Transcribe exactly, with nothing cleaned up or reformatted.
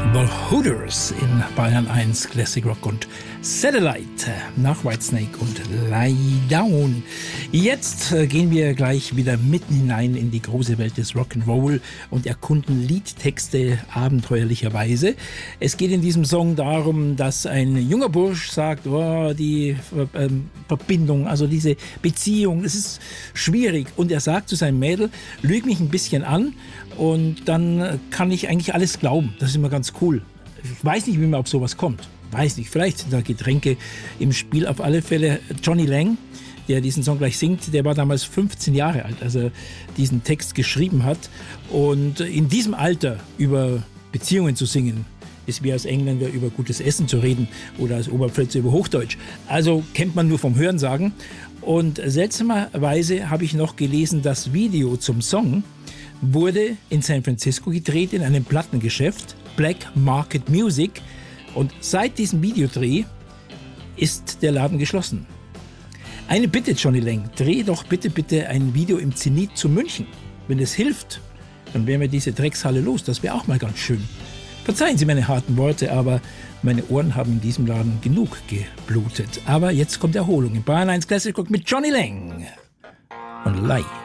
The Hooters in Bayern eins Classic Rock und Satellite nach Whitesnake und Lie Down. Jetzt gehen wir gleich wieder mitten hinein in die große Welt des Rock'n'Roll und erkunden Liedtexte abenteuerlicherweise. Es geht in diesem Song darum, dass ein junger Bursch sagt, oh, die ähm, Verbindung, also diese Beziehung, es ist schwierig. Und er sagt zu seinem Mädel, lüg mich ein bisschen an und dann kann ich eigentlich alles glauben. Das ist immer ganz cool. Ich weiß nicht, wie man auf sowas kommt. Weiß nicht, vielleicht sind da Getränke im Spiel. Auf alle Fälle Johnny Lang, der diesen Song gleich singt, der war damals fünfzehn Jahre alt, als er diesen Text geschrieben hat. Und in diesem Alter über Beziehungen zu singen, ist wie als Engländer über gutes Essen zu reden oder als Oberpfälzer über Hochdeutsch. Also kennt man nur vom Hörensagen. Und seltsamerweise habe ich noch gelesen, das Video zum Song wurde in San Francisco gedreht in einem Plattengeschäft, Black Market Music. Und seit diesem Videodreh ist der Laden geschlossen. Eine Bitte, Johnny Lang, dreh doch bitte, bitte ein Video im Zenit zu München. Wenn es hilft, dann wären wir diese Dreckshalle los. Das wäre auch mal ganz schön. Verzeihen Sie meine harten Worte, aber meine Ohren haben in diesem Laden genug geblutet. Aber jetzt kommt Erholung in Bayern eins Classic Rock mit Johnny Lang und Lie.